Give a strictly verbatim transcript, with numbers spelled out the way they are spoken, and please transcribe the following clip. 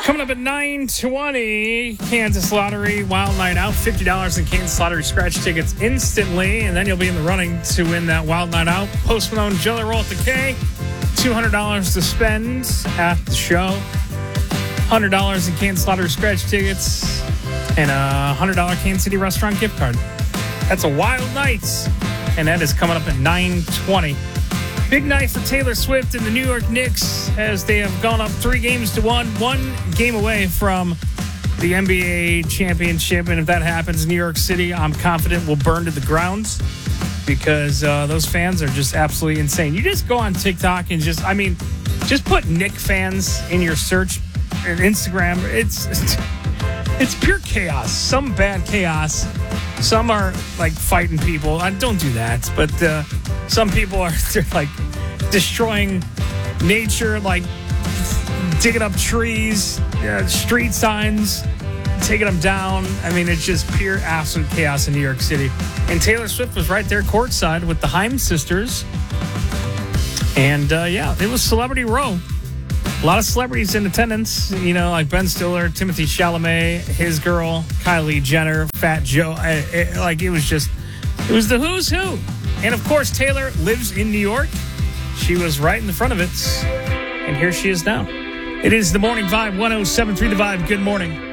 Coming up at nine twenty, Kansas Lottery, Wild Night Out, fifty dollars in Kansas Lottery scratch tickets instantly, and then you'll be in the running to win that Wild Night Out. Post Malone, Jelly Roll at the K, two hundred dollars to spend at the show, one hundred dollars in Kansas Lottery scratch tickets, and a one hundred dollars Kansas City restaurant gift card. That's a wild night, and that is coming up at nine twenty. Big night for Taylor Swift and the New York Knicks as they have gone up three games to one, one game away from the N B A championship. And if that happens, New York City, I'm confident, will burn to the ground because uh, those fans are just absolutely insane. You just go on TikTok and just, I mean, just put Knick fans in your search and Instagram. It's, it's it's pure chaos. Some bad chaos. Some are like fighting people. I don't do that, but uh, some people are they're like destroying nature, like digging up trees, uh, street signs, taking them down. I mean, it's just pure absolute chaos in New York City. And Taylor Swift was right there courtside with the Haim sisters. And uh, yeah, it was Celebrity Row. A lot of celebrities in attendance, you know, like Ben Stiller, Timothy Chalamet, his girl, Kylie Jenner, Fat Joe. I, it, like, it was just, it was the who's who. And, of course, Taylor lives in New York. She was right in the front of it. And here she is now. It is the Morning Vibe, one oh seven point three The Vibe. Good morning.